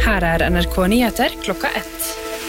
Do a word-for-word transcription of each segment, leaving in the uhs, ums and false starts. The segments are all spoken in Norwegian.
Her er N R K Nyheter klokka ett.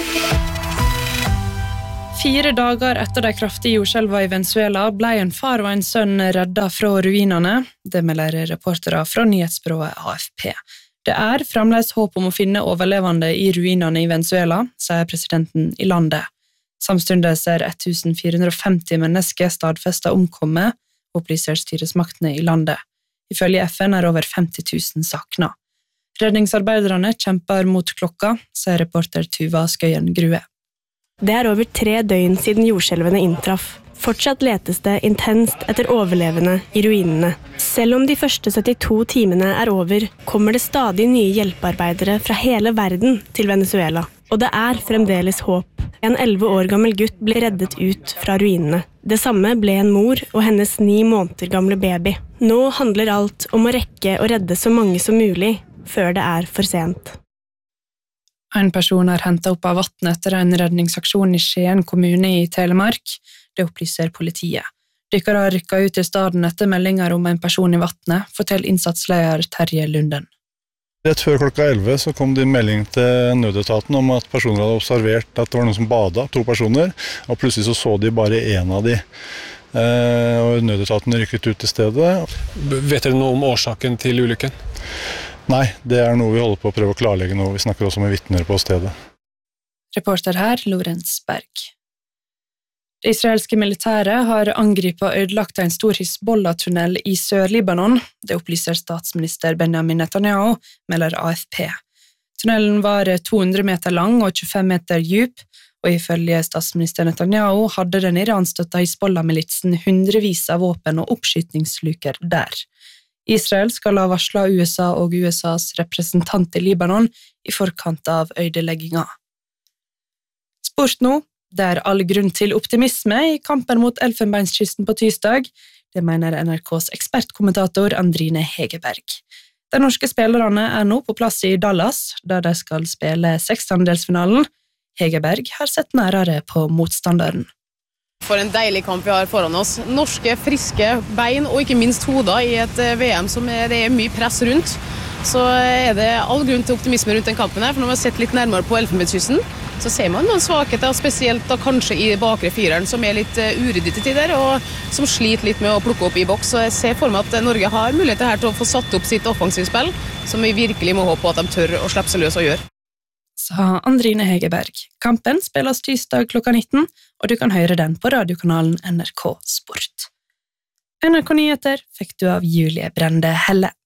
Fire dager etter de kraftige jordskjelvene i Venezuela ble en far og en sønn reddet fra ruinene. Det melder reportere fra nyhetsbyrået A F P. Det er fremdeles håp om å finne overlevende i ruinene i Venezuela, sier presidenten i landet. Samtidig er fjorten femti mennesker stadfestet omkommet, opplyser styresmaktene i landet. Ifølge F N er over femti tusen sakna. Redningsarbeiderne kjemper mot klokka, sier reporter Tuva Skøyen Grue. Det er over tre døgn siden jordskjelvene inntraff. Fortsatt letes det intenst etter overlevende i ruinene. Selv om de første syttito timene er over, kommer det stadig nye hjelpearbeidere fra hele verden til Venezuela. Og det er fremdeles håp. En elleve år gammel gutt ble reddet ut fra ruinene. Det samme ble en mor og hennes ni måneder gamle baby. Nå handler alt om å rekke å redde så mange som mulig, før det er for sent. En person er hentet opp av vattnet etter en redningsaksjon i Skien kommune i Telemark. Det opplyser politiet. Dykkere har rykket ut i staden etter meldinger om en person i vattnet, forteller innsatsleder Terje Lunden. Rett før klokka elleve så kom det en melding til nødetaten om at personer hadde observert at det var noen som badet, to personer, og plutselig så så de bare en av de. Eh, og nødetaten rykket ut til stedet. Vet dere noe om årsaken til ulykken? Nei, det er noe vi holder på å prøve å klarlegge nå. Vi snakker også med vitner på stedet. Reporter her, Lorenz Berg. Det israelske militæret har angripet og ødelagt en stor Hizbollah-tunnel i Sør-Libanon. Det opplyser statsminister Benjamin Netanyahu, melder A F P. Tunnelen var to hundre meter lang og tjuefem meter djup, og ifølge statsminister Netanyahu hadde den iranstøtta Hizbollah-militsen hundrevis av våpen og oppskytningsluker der. Israel skal ha varslet U S A og U S A's representant i Libanon i forkant av ødelegginga. Sport nå. Det er all grunn til optimisme i kampen mot Elfenbenskysten på tirsdag. Det mener N R K's ekspertkommentator Andrine Hegerberg. De norske spillerne er nå på plass i Dallas, der de skal spille sekstendedelsfinalen. Hegerberg har sett nærere på motstanderen. For en deilig kamp vi har foran oss. Norske, friske bein og ikke minst hoder i et V M som er, det er mye press rundt. Så er det all grunn til optimisme rundt den kampen her, for når man har sett litt nærmere på Elfenbenskysten, så ser man noen svakheter, spesielt da kanskje i bakre fireren, som er litt uryddig til tider, og som sliter litt med å plukke opp i boks. Så jeg ser for meg at Norge har muligheter her til å få satt opp sitt offensivspill, som vi virkelig må håpe på at de tør å slippe seg løs og gjøre. Sa Andrine Hegerberg. Kampen spilles tirsdag klokka nitten, og du kan høre den på radiokanalen N R K Sport. N R K Nyheter fikk du av Julie Brende Helle.